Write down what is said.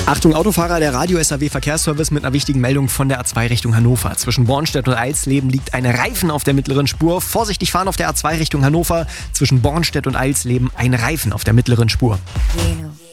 Achtung Autofahrer, der Radio-SAW-Verkehrsservice mit einer wichtigen Meldung von der A2 Richtung Hannover. Zwischen Bornstedt und Eilsleben liegt ein Reifen auf der mittleren Spur. Vorsichtig fahren auf der A2 Richtung Hannover. Zwischen Bornstedt und Eilsleben ein Reifen auf der mittleren Spur.